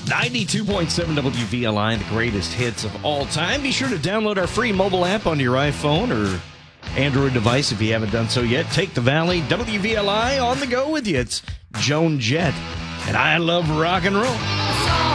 92.7 WVLI, the greatest hits of all time. Be sure to download our free mobile app onto your iPhone or Android device if you haven't done so yet. Take the Valley, WVLI on the go with you. It's Joan Jett, and I love rock and roll.